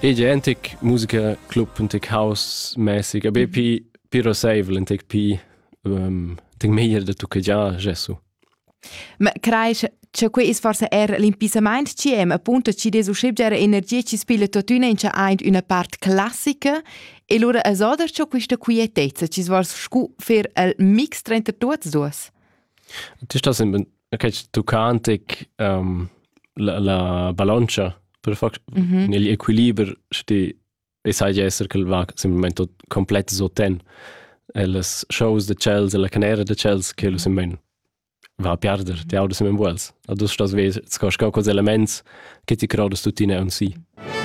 E antic musica club, antic house mäßig, aber pi roseivel, antic pi meglio da tu che già gesso. Ma creis che qui is forse l'impisament CM, appunto ci desu schibgere energia ci spila totuna in una part classica e lura a soder ciò questa quietezza ci svors scu fer il mix tra tutti dos. Tu stas in tu cantic la balancia per negli equilibri sti e sai esser che va semplicemente completo sotten e les shows de Chels e la canera de Chels che lo semmen va a perdere te autos sem vuels. A dus stas ve scos cos elements che ti crodas tutina un si.